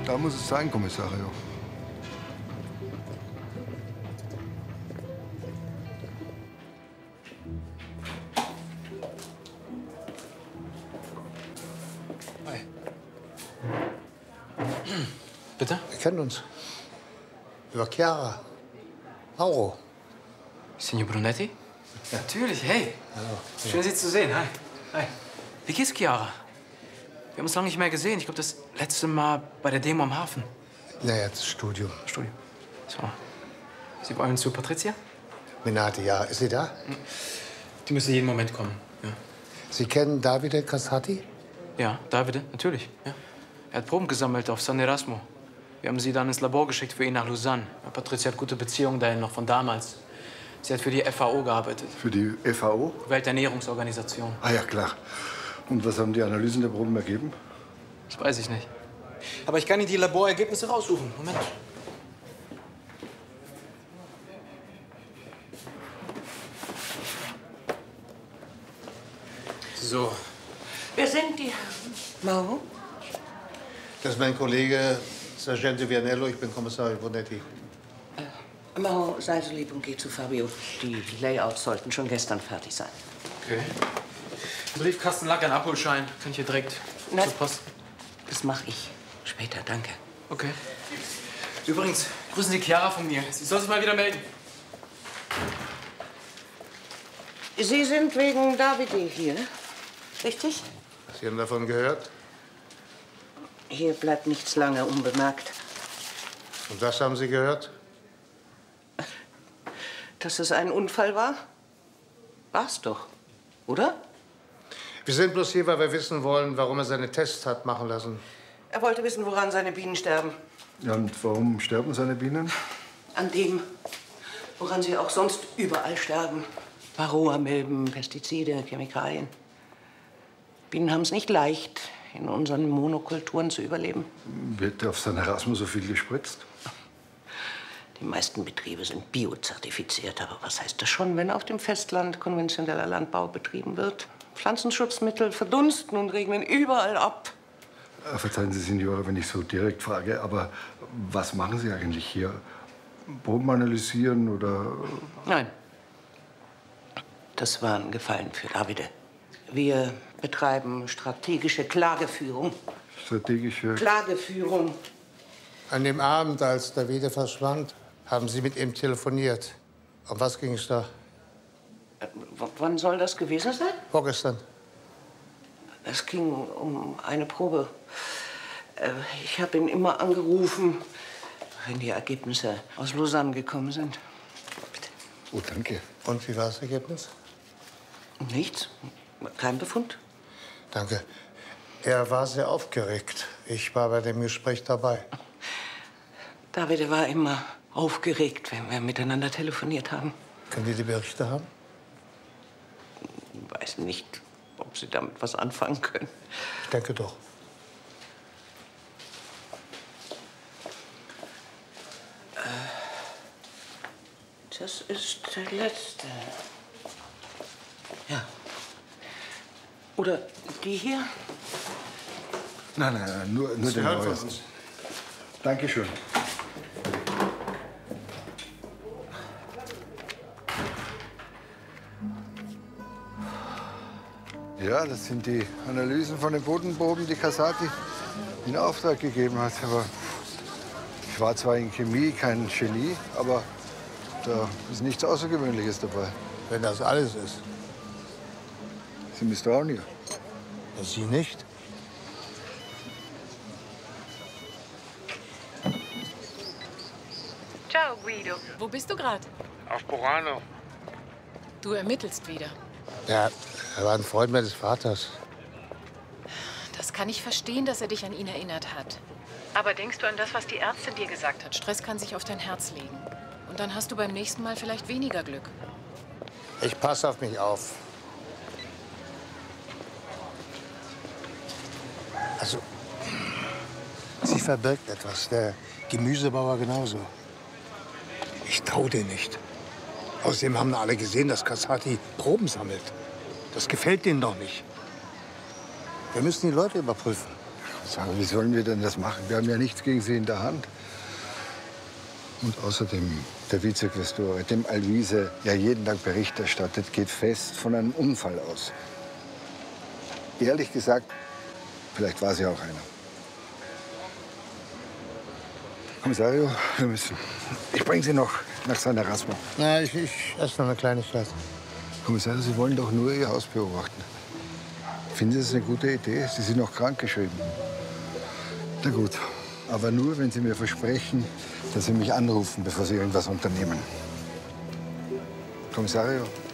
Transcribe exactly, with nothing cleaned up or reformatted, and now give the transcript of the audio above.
Da muss es sein, Kommissario. Hi. Bitte? Wir kennen uns. Über Chiara. Mauro. Signor Brunetti? Ja. Natürlich, hey. Hallo. Schön, Sie zu sehen. Hi. Hi. Wie geht's, Chiara? Wir haben uns lange nicht mehr gesehen. Ich glaube, das letzte Mal bei der Demo am Hafen. Naja, das Studium. Studium. So. Sie wollen zu Patricia? Minati, ja. Ist sie da? Die müsste jeden Moment kommen, ja. Sie kennen Davide Cassati? Ja, Davide, natürlich, ja. Er hat Proben gesammelt auf San Erasmo. Wir haben sie dann ins Labor geschickt für ihn nach Lausanne. Patricia hat gute Beziehungen dahin, noch von damals. Sie hat für die F A O gearbeitet. Für die F A O? Welternährungsorganisation. Ah ja, klar. Und was haben die Analysen der Proben ergeben? Das weiß ich nicht. Aber ich kann Ihnen die Laborergebnisse raussuchen. Moment. So. Wer sind die? Mauro? Das ist mein Kollege Sergente Vianello. Ich bin Kommissario Brunetti. Äh, Mauro, sei so lieb und geh zu Fabio. Die Layouts sollten schon gestern fertig sein. Okay. Im Briefkasten lag ein Abholschein. Kann ich hier direkt Nein. zur Post? Das mache ich später, danke. Okay. Übrigens, grüßen Sie Chiara von mir. Sie soll sich mal wieder melden. Sie sind wegen Davide hier, richtig? Sie haben davon gehört? Hier bleibt nichts lange unbemerkt. Und was haben Sie gehört? Dass es ein Unfall war? War's doch, oder? Wir sind bloß hier, weil wir wissen wollen, warum er seine Tests hat machen lassen. Er wollte wissen, woran seine Bienen sterben. Ja, und warum sterben seine Bienen? An dem, woran sie auch sonst überall sterben. Varroamilben, Pestizide, Chemikalien. Bienen haben es nicht leicht, in unseren Monokulturen zu überleben. Wird auf San Erasmo so viel gespritzt? Die meisten Betriebe sind biozertifiziert. Aber was heißt das schon, wenn auf dem Festland konventioneller Landbau betrieben wird? Pflanzenschutzmittel verdunsten und regnen überall ab. Verzeihen Sie, Signora, wenn ich so direkt frage, aber was machen Sie eigentlich hier? Proben analysieren oder? Nein. Das war ein Gefallen für Davide. Wir betreiben strategische Klageführung. Strategische? Klageführung. An dem Abend, als Davide verschwand, haben Sie mit ihm telefoniert. Um was ging es da? Äh, wann soll das gewesen sein? Vorgestern. Es ging um eine Probe. Äh, ich habe ihn immer angerufen, wenn die Ergebnisse aus Lausanne gekommen sind. Bitte. Oh, danke. Und wie war das Ergebnis? Nichts. Kein Befund. Danke. Er war sehr aufgeregt. Ich war bei dem Gespräch dabei. Davide war immer aufgeregt, wenn wir miteinander telefoniert haben. Können wir die Berichte haben? Ich weiß nicht, ob Sie damit was anfangen können. Ich denke doch. Das ist der letzte. Ja. Oder die hier? Nein, nein, nein, nur, nur Sie den hören von neuesten. uns. Dankeschön. Ja, das sind die Analysen von den Bodenproben, die Cassati in Auftrag gegeben hat. Aber ich war zwar in Chemie kein Genie, aber da ist nichts Außergewöhnliches dabei. Wenn das alles ist. Sie misstrauen ihr. Sie nicht? Ciao, Guido. Wo bist du gerade? Auf Burano. Du ermittelst wieder. Ja, er war ein Freund meines Vaters. Das kann ich verstehen, dass er dich an ihn erinnert hat. Aber denkst du an das, was die Ärztin dir gesagt hat? Stress kann sich auf dein Herz legen. Und dann hast du beim nächsten Mal vielleicht weniger Glück. Ich passe auf mich auf. Also, sie verbirgt etwas. Der Gemüsebauer genauso. Ich traue dir nicht. Außerdem haben alle gesehen, dass Cassati Proben sammelt. Das gefällt denen doch nicht. Wir müssen die Leute überprüfen. Kommissario, wie sollen wir denn das machen? Wir haben ja nichts gegen Sie in der Hand. Und außerdem, der Vizequestore, dem Alvise ja jeden Tag Bericht erstattet, geht fest von einem Unfall aus. Ehrlich gesagt, vielleicht war es ja auch einer. Kommissario, wir müssen. Ich bringe Sie noch nach San Erasmo. Na, ich, ich esse noch eine Kleinigkeit. Kommissario, Sie wollen doch nur Ihr Haus beobachten. Finden Sie das eine gute Idee? Sie sind noch krankgeschrieben. Na gut, aber nur, wenn Sie mir versprechen, dass Sie mich anrufen, bevor Sie irgendwas unternehmen. Kommissario?